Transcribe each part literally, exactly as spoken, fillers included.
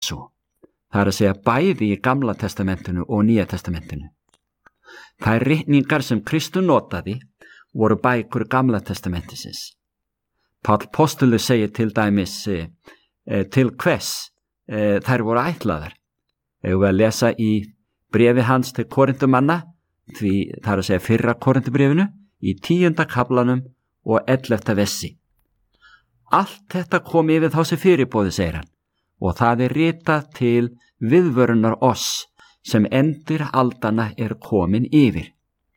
Jesú. Það er að segja bæði í Gamla testamentinu og Nýja testamentinu. Þær ritningar sem Kristur notaði voru bækur Gamla testamentisins. Páll postuli segir til dæmis e, e, til hvers e, þær voru ætlaðar. Eigum við að lesa í bréfi hans til Korintumanna, því það er að segja fyrra Korintubréfinu, í tíunda kaflanum og ellefta vessi. Allt þetta kom yfir þá sem fyrirbóði, segir hann, og það er ritað til viðvörunar oss sem endir aldana er komin yfir.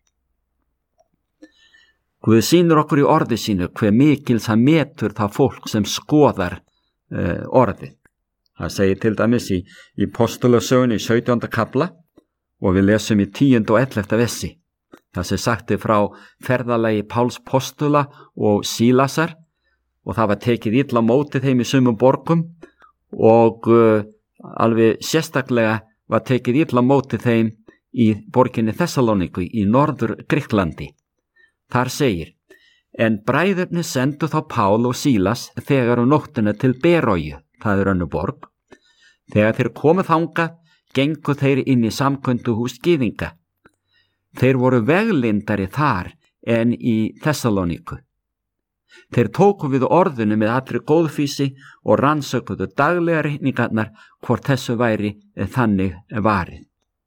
Guð sýnir okkur í orði sínu hve mikils hann metur það fólk sem skoðar uh, orðið. Það segir til dæmis í, í Postulasögunni í sautjánda kafla og við lesum í tíunda og ellefta vessi. Það sem sagti frá ferðalagi Páls postula og Sílasar og það var tekið illa mótið þeim í sumum borgum og uh, alveg sérstaklega var tekið illa mótið þeim í borginni Þessalóníku í norður Grikklandi. Þar segir, en bræðurnir sendu þá Pál og Sílas þegar um nóttina til Beróju, það er önnur borg. Þegar þeir komu þangað, gengu þeir inn í samkönduhús gyðinga. Þeir voru veglindari þar en í Þessalóníku. Þeir tóku við orðinu með allri góðfýsi og rannsökuðu daglega ritningarnar hvort þessu væri þannig varið.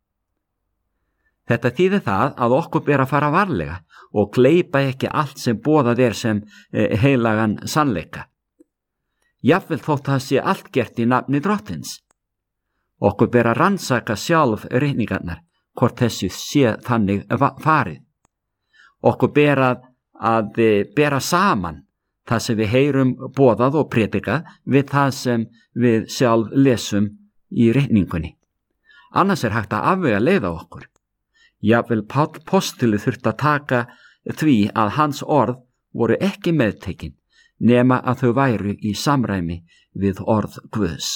Þetta þýðir það að okkur ber að fara varlega og gleypa ekki allt sem boðað er sem heilagan sannleika. Jafnvel þótt það sé allt gert í nafni Drottins. Okkur ber að rannsaka sjálf ritningarnar hvort þessu sé þannig farið. Okkur ber að, að bera saman það sem við heyrum boðað og predikað við það sem við sjálf lesum í ritningunni. Annars er hægt að afvega leiða okkur. Jafnvel Páll postuli þurfti að taka því að hans orð voru ekki meðtekin nema að þau væru í samræmi við orð Guðs.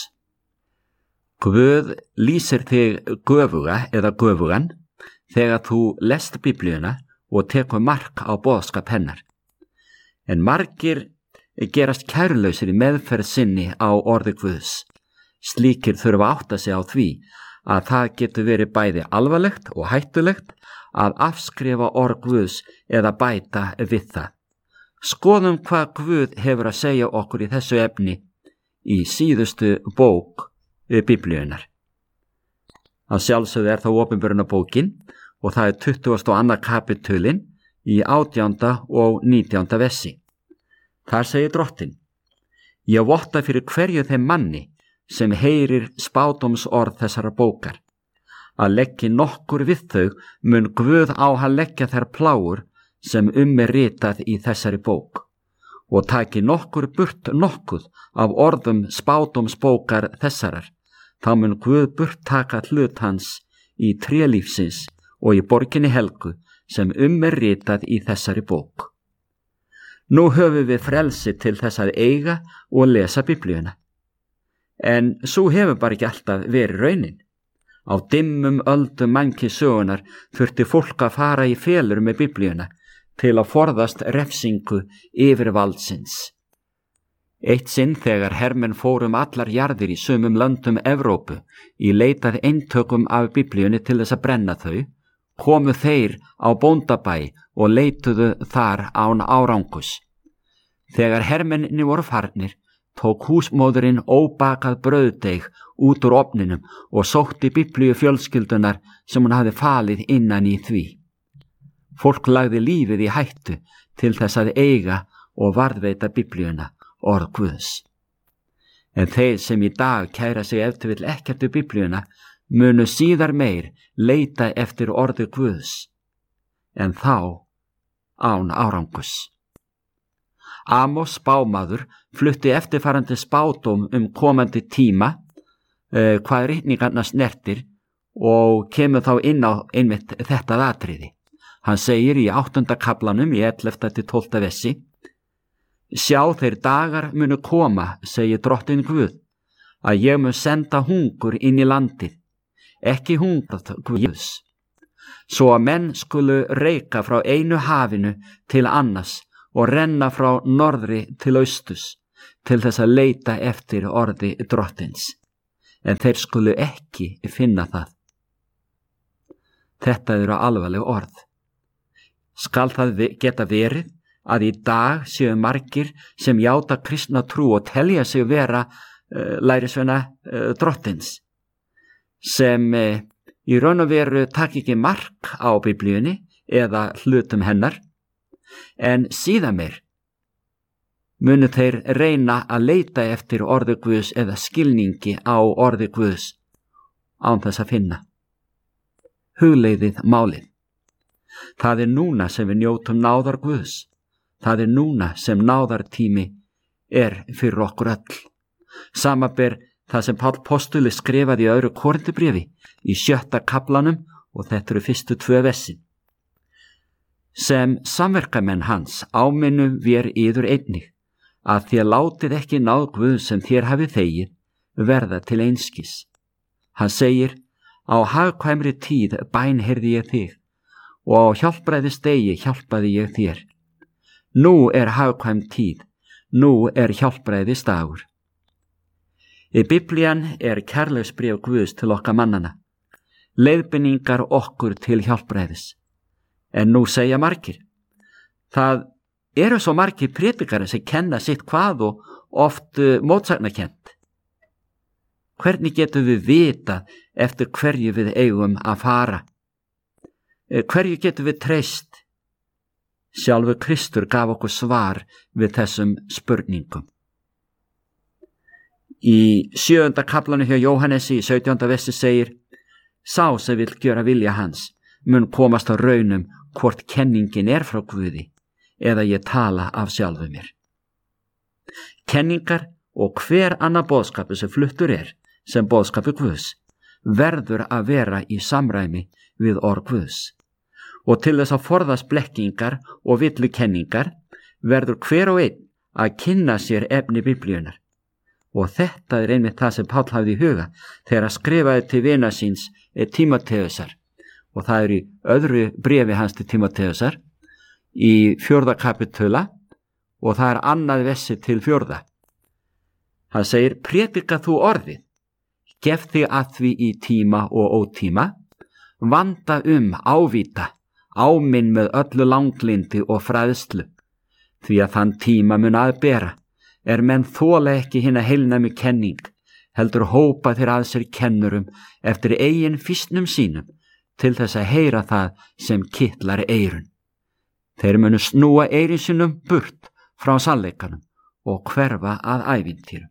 Guð lýsir þig göfuga eða göfugan þegar þú lest Biblíuna og tekur mark á boðskap hennar. En margir gerast kærulausir í meðferð sinni á orði Guðs. Slíkir þurfa átta sig á því að það getur verið bæði alvarlegt og hættulegt að afskrifa orð Guðs eða bæta við það. Skoðum hvað Guð hefur að segja okkur í þessu efni í síðustu bók Biblíunnar. Að sjálfsögðu er það opinberunarbókin og það er tuttugasta og annað kapitulin í átjánda og nítjánda vessi. Þar segir Drottinn, ég votta fyrir hverju þeim manni sem heyrir spádómsorð þessara bókar. Að leggja nokkur við þau mun Guð á hann leggja þær plágur sem um er ritað í þessari bók og taki nokkur burt nokkuð af orðum spádómsbókar þessarar. Þá mun Guð burt taka hlut hans í trélífsins og í borginni helgu sem um er ritað í þessari bók. Nú höfum við frelsi til þess að eiga og lesa Biblíuna. En svo hefur bara ekki alltaf verið raunin. Á dimmum öldum mannkynssögunnar þurfti fólk að fara í felur með Biblíuna til að forðast refsingu yfirvaldsins. Eitt sinn þegar hermenn fórum allar jarðir í sumum löndum Evrópu í leitað eintökum af Biblíunni til þess að brenna þau, komu þeir á bóndabæ og leituðu þar án árangus. Þegar hermenninni voru farnir, tók húsmóðurinn óbakað brauðdeig út úr ofninum og sótti Biblíu fjölskyldunar sem hún hafði falið innan í því. Fólk lagði lífið í hættu til þess að eiga og varðveita Biblíuna, orð Guðs. En þeir sem í dag kæra sig eftir vill ekkert við Biblíuna munu síðar meir leita eftir orði Guðs, en þá án árangus. Amos spámaður flutti eftirfarandi spádóm um komandi tíma, uh, hvað ritningarnar snertir og kemur þá inn á einmitt þetta atriði. Hann segir í áttunda kaflanum í ellefta til tólfta vessi, sjá þeir dagar munu koma, segir Drottinn Guð, að ég mun senda hungur inn í landið, ekki hungrað Guðs, svo að menn skulu reika frá einu hafinu til annars og renna frá norðri til austus til þess að leita eftir orði Drottins. en þeir skulu ekki finna það. Þetta eru alvarleg orð. Skal það geta verið að í dag séu margir sem játa kristna trú og telja sig vera uh, lærisveina uh, drottins, sem uh, í raun og veru taki ekki mark á Biblíunni eða hlutum hennar, en síðan meir munu þeir reyna að leita eftir orði Guðs eða skilningi á orði Guðs án þess að finna. Hugleiðið málið. Það er núna sem við njótum náðar Guðs. Það er núna sem náðartími er fyrir okkur öll. Samaber það sem Páll postuli skrifaði í öðru Korintubréfi í sjötta kaflanum, og þetta eru fyrstu tvö versin. Sem samverkamenn hans áminnum vér yður einnig, að þér látið ekki náð Guðs sem þér hafið þegið verða til einskis. Hann segir, á hagkvæmri tíð bænheyrði ég þig, og á hjálpræðisdegi hjálpaði ég þér. Nú er hagkvæm tíð, nú er hjálpræðisdagur. Í Biblían er kærleiksbréf Guðs til okkar mannana, leiðbeiningar okkur til hjálpræðis. En nú segja margir, það eru svo margir prédikari sem kenna sitt hvað og oft uh, mótsagnakent. Hvernig getum við vita eftir hverju við eigum að fara? Hverju getum við treyst? Sjálfur Kristur gaf okkur svar við þessum spurningum. Í sjöunda kaflanu hjá Jóhannesi í sautjánda versi segir, sá sem vill gjöra vilja hans mun komast á raunum hvort kenningin er frá Guði eða ég tala af sjálfu mér. Kenningar og hver annar boðskapur sem fluttur er sem boðskapur Guðs verður að vera í samræmi við orð Guðs. Og til þess að forðast blekkingar og villukenningar verður hver og einn að kynna sér efni Biblíunar. Og þetta er einmitt það sem Páll hafði í huga þegar að skrifaði til vina síns Tímóteusar. Og það er í öðru bréfi hans til Tímóteusar í fjórða kapitula, og það er annað versi til fjórða. Hann segir, prédika þú orðið, gef þig að því í tíma og ótíma, vanda um, ávíta, áminn með öllu langlindi og fræðslu, því að þann tíma mun að bera, er menn þola ekki hina heilnæmu kenning, heldur hópa þeir að sér kennurum eftir eigin fýstnum sínum, til þess að heyra það sem kitlar eyrun. Þeir munu snúa eyrin sínum burt frá sannleikanum og hverfa að ævintýrum.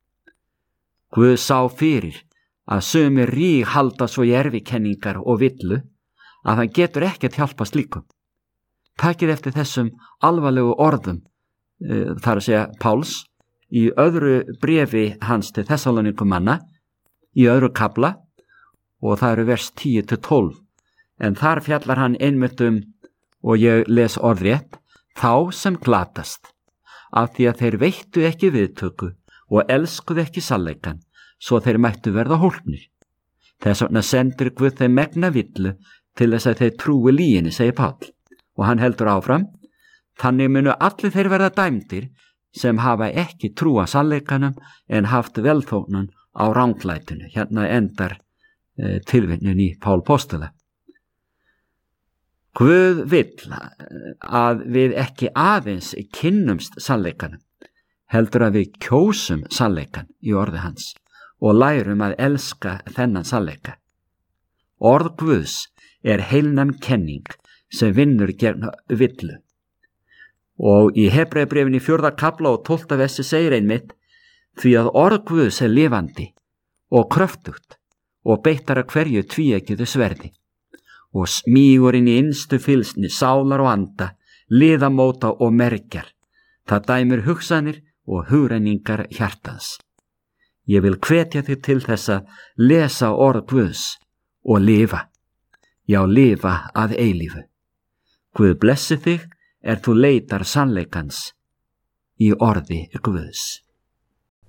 Guð sá fyrir að sumir ríg halda svo í erfikenningar og villu að hann getur ekkert hjálpa slíkum. Takið eftir þessum alvarlegu orðum, e, þar að segja Páls, í öðru bréfi hans til Þessalónikumanna, í öðru kafla, og það eru vers tíu til tólf, en þar fjallar hann einmitt um, og ég les orðrétt, þá sem glatast, af því að þeir veittu ekki viðtöku og elskuðu ekki sannleikann, svo þeir mættu verða hólpnir. Þess vegna sendir Guð þeim megna villu til þess að þeir trúi lyginni, segir Páll, og hann heldur áfram, þannig munu allir þeir verða dæmdir sem hafa ekki trúa sannleikanum en haft velþóknun á ranglætinu. Hérna endar e, tilvitnun í Pál postula. Guð vill að við ekki aðeins kynnumst sannleikanum, heldur að við kjósum sannleikan í orði hans og lærum að elska þennan sannleika. Orð Guðs er heilnæm kenning sem vinnur gegn villu. Og í Hebreabréfinu í fjórða kafla og tólfta versi segir einmitt, því að orð Guðs er lifandi og kröftugt og beittar að hverju tvíeggjuðu sverði og smígur inn í innstu fylsni sálar og anda, liðamóta og mergjar. Það dæmir hugsanir og hugrenningar hjartans. Ég vil hvetja þig til þess að lesa orð Guðs og lifa. Já, lifa að eilífu. Guð blessi þig er þú leitar sannleikans í orði Guðs.